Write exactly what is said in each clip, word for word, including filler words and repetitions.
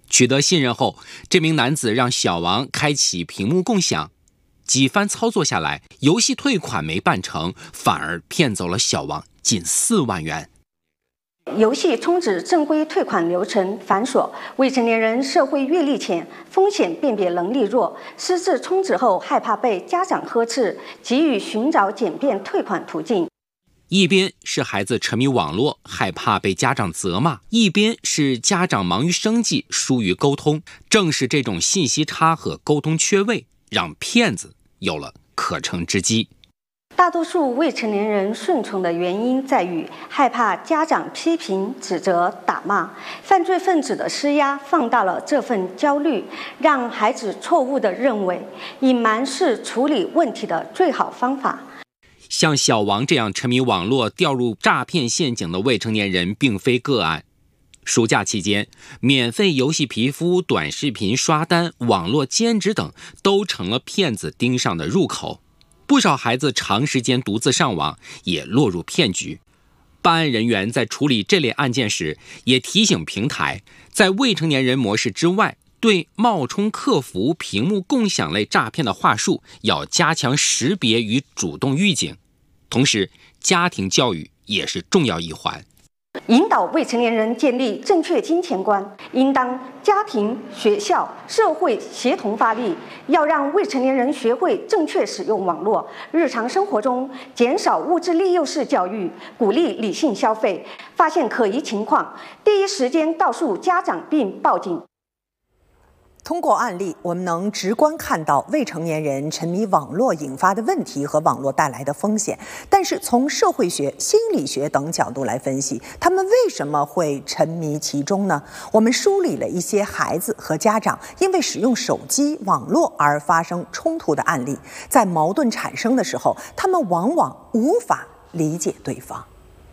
取得信任后，这名男子让小王开启屏幕共享。几番操作下来，游戏退款没办成，反而骗走了小王近四万元。 游戏充值正规退款流程繁琐，未成年人社会阅历浅，风险辨别能力弱，私自充值后害怕被家长呵斥，急于寻找简便退款途径。 一边是孩子沉迷网络，害怕被家长责骂；一边是家长忙于生计，疏于沟通。正是这种信息差和沟通缺位，让骗子有了可乘之机。 大多数未成年人顺从的原因在于害怕家长批评、指责、打骂，犯罪分子的施压放大了这份焦虑，让孩子错误地认为隐瞒是处理问题的最好方法。 像小王这样沉迷网络、掉入诈骗陷阱的未成年人并非个案。暑假期间，免费游戏皮肤、短视频刷单、网络兼职等都成了骗子盯上的入口。不少孩子长时间独自上网，也落入骗局。办案人员在处理这类案件时，也提醒平台，在未成年人模式之外，对冒充客服、屏幕共享类诈骗的话术要加强识别与主动预警。同时，家庭教育也是重要一环。 引导未成年人建立正确金钱观，应当家庭、学校、社会协同发力，要让未成年人学会正确使用网络，日常生活中减少物质利诱式教育，鼓励理性消费，发现可疑情况，第一时间告诉家长并报警。 通过案例，我们能直观看到未成年人沉迷网络引发的问题和网络带来的风险。但是从社会学、心理学等角度来分析，他们为什么会沉迷其中呢？我们梳理了一些孩子和家长因为使用手机、网络而发生冲突的案例。在矛盾产生的时候，他们往往无法理解对方。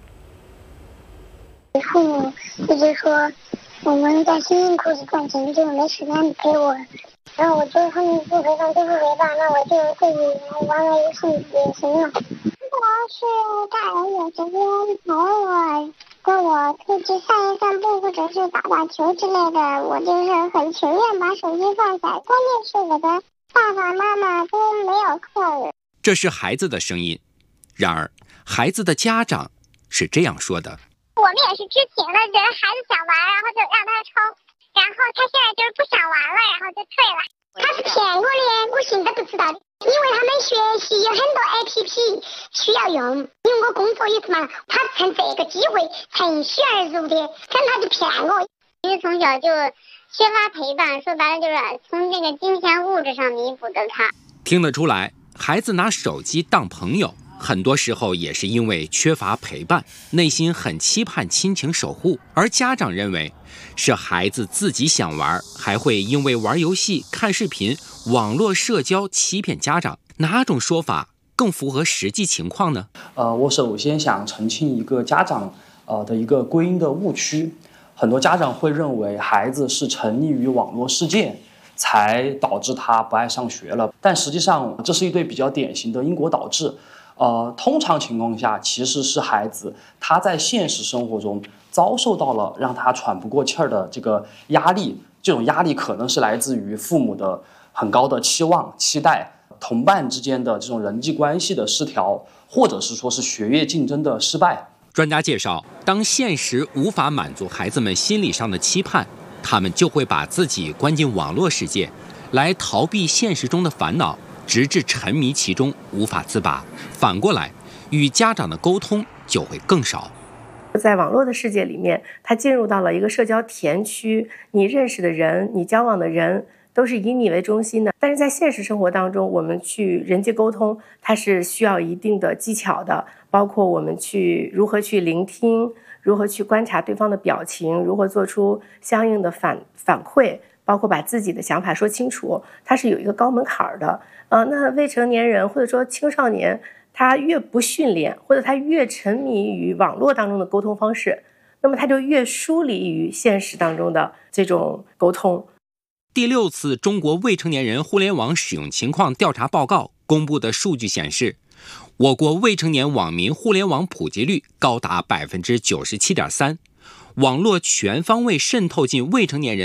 父母一直说我们在辛辛苦苦赚钱，就没时间陪我，然后我觉得他们不陪伴就不陪伴，那我就自己玩玩游戏也行了。如果是大人有时间陪我，跟我出去散一散步，或者是打打球之类的，我就是很情愿把手机放下。关键是我的爸爸妈妈都没有空。 这是孩子的声音，然而孩子的家长是这样说的。 我们也是知情的，觉得孩子想玩，然后就让他充，然后他现在就是不想玩了，然后就退了。他是骗过的，我现在不知道的，因为他们学习有很多 A P P 需要用，因为我工作也是嘛，他趁这个机会趁虚而入的，跟他就骗我。其实从小就缺乏陪伴，说白了就是从这个金钱物质上弥补的他。 听得出来，孩子拿手机当朋友，很多时候也是因为缺乏陪伴，内心很期盼亲情守护，而家长认为是孩子自己想玩，还会因为玩游戏、看视频、网络社交欺骗家长。哪种说法更符合实际情况呢？ 呃，我首先想澄清一个家长呃的一个归因的误区。很多家长会认为孩子是沉溺于网络世界，才导致他不爱上学了，但实际上这是一对比较典型的因果导致。呃，通常情况下，其实是孩子他在现实生活中遭受到了让他喘不过气儿的这个压力，这种压力可能是来自于父母的很高的期望、期待，同伴之间的这种人际关系的失调，或者是说是学业竞争的失败。 专家介绍，当现实无法满足孩子们心理上的期盼，他们就会把自己关进网络世界，来逃避现实中的烦恼，直至沉迷其中无法自拔。反过来，与家长的沟通就会更少。 在网络的世界里面，他进入到了一个社交田区，你认识的人，你交往的人都是以你为中心的。但是在现实生活当中，我们去人际沟通，它是需要一定的技巧的，包括我们去如何去聆听，如何去观察对方的表情，如何做出相应的反反馈，包括把自己的想法说清楚，它是有一个高门槛的。呃，那未成年人或者说青少年，他越不训练，或者他越沉迷于网络当中的沟通方式，那么他就越疏离于现实当中的这种沟通。 第六次中国未成年人互联网使用情况调查报告公布的数据显示，我国未成年网民互联网普及率高达百分之九十七点三，网络全方位渗透进未成年人